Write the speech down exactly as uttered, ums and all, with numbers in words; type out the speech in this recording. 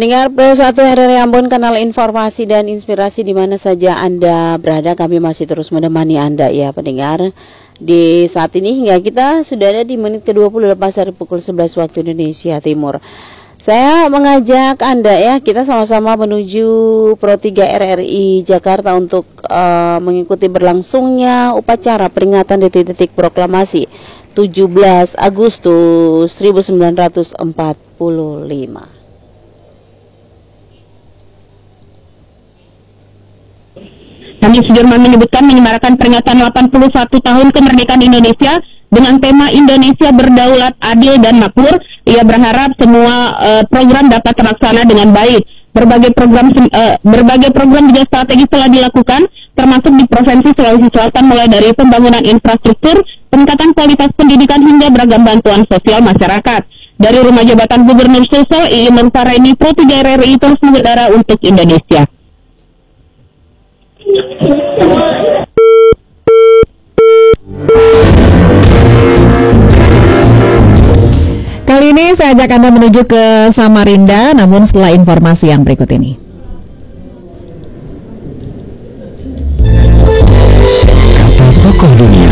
Pendengar Pro satu R R I Ambon, kanal informasi dan inspirasi di mana saja Anda berada, kami masih terus menemani Anda ya pendengar. Di saat ini hingga kita sudah ada di menit ke dua puluh lepas dari pukul sebelas waktu Indonesia Timur. Saya mengajak Anda ya, kita sama-sama menuju Pro tiga R R I Jakarta untuk uh, mengikuti berlangsungnya upacara peringatan detik-detik proklamasi tujuh belas Agustus seribu sembilan ratus empat puluh lima. Kami Sudirman menyebutkan menyemarakan peringatan delapan puluh satu tahun kemerdekaan Indonesia dengan tema Indonesia Berdaulat, Adil, dan Makmur. Ia berharap semua uh, program dapat terlaksana dengan baik. Berbagai program uh, berbagai program juga strategis telah dilakukan, termasuk di Provinsi Sulawesi Selatan, mulai dari pembangunan infrastruktur, peningkatan kualitas pendidikan, hingga beragam bantuan sosial masyarakat. Dari Rumah Jabatan Gubernur Sulsel, I I Mentareni, Pro tiga R R I terus mengudara untuk Indonesia. Kali ini saya ajak Anda menuju ke Samarinda, namun setelah informasi yang berikut ini. Kata tokoh dunia.